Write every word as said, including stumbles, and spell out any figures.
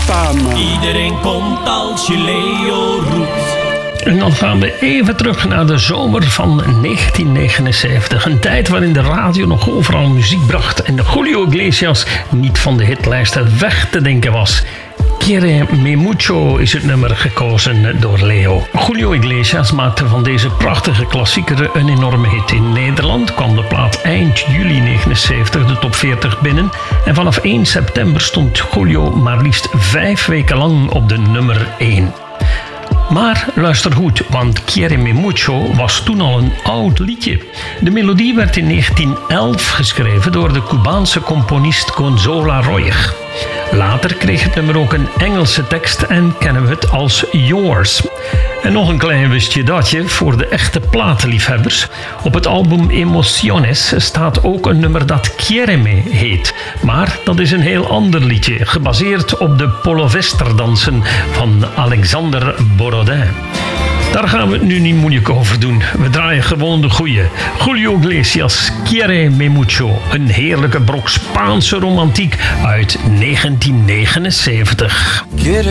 staan. Iedereen komt als je Leo roept. En dan gaan we even terug naar de zomer van negentien negenenzeventig. Een tijd waarin de radio nog overal muziek bracht en de Julio Iglesias niet van de hitlijsten weg te denken was. Quiere Me Mucho is het nummer gekozen door Leo. Julio Iglesias maakte van deze prachtige klassieker een enorme hit. In Nederland kwam de plaat eind juli negenenzeventig de top veertig binnen. En vanaf één september stond Julio maar liefst vijf weken lang op de nummer één. Maar luister goed, want Quiere Me Mucho was toen al een oud liedje. De melodie werd in negentien elf geschreven door de Cubaanse componist Consola Roig. Later kreeg het nummer ook een Engelse tekst en kennen we het als Yours. En nog een klein wistje datje voor de echte platenliefhebbers. Op het album Emociones staat ook een nummer dat Quiere Me heet. Maar dat is een heel ander liedje, gebaseerd op de Polovester-dansen van Alexander Borodin. Daar gaan we het nu niet moeilijk over doen. We draaien gewoon de goeie. Julio Iglesias, Quiere Me Mucho. Een heerlijke brok Spaanse romantiek uit negentien negenenzeventig.